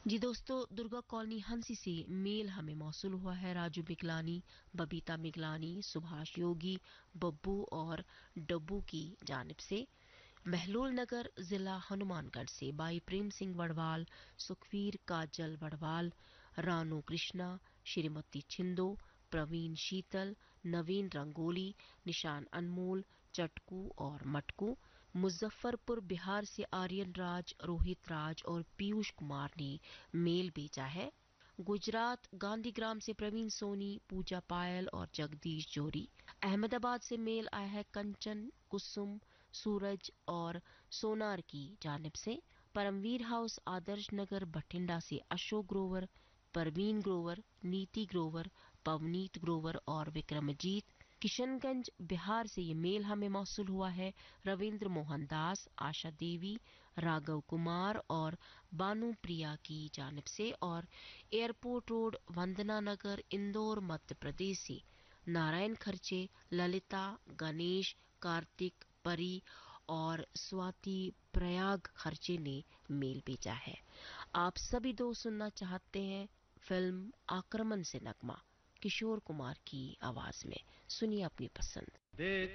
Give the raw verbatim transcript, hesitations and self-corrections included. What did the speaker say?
जी दोस्तों, दुर्गा कॉलोनी हंसी से मेल हमें मौसूल हुआ है। राजू मिगलानी, बबीता मिगलानी, सुभाष योगी, बब्बू और डब्बू की जानिब से। महलूल नगर जिला हनुमानगढ़ से बाई प्रेम सिंह वड़वाल, सुखवीर काजल वड़वाल, रानू कृष्णा, श्रीमती छिंदो, प्रवीण शीतल, नवीन रंगोली, निशान अनमोल, चटकू और मटकू। मुजफ्फरपुर बिहार से आर्यन राज, रोहित राज और पीयूष कुमार ने मेल भेजा है। गुजरात गांधीग्राम से प्रवीण सोनी, पूजा पायल और जगदीश जोरी। अहमदाबाद से मेल आया है कंचन, कुसुम, सूरज और सोनार की जानिब से। परमवीर हाउस आदर्श नगर बठिंडा से अशोक ग्रोवर, परवीन ग्रोवर, नीति ग्रोवर, पवनीत ग्रोवर और विक्रमजीत। किशनगंज बिहार से ये मेल हमें मौसूल हुआ है। रविंद्र मोहन दास, आशा देवी, राघव कुमार और बानु प्रिया की जानिब से। और एयरपोर्ट रोड वंदना नगर इंदौर मध्य प्रदेश से नारायण खर्चे, ललिता, गणेश, कार्तिक, परी और स्वाति प्रयाग खर्चे ने मेल भेजा है। आप सभी दोस्त सुनना चाहते हैं फिल्म आक्रमण से नगमा, किशोर कुमार की आवाज में। सुनिए अपनी पसंद।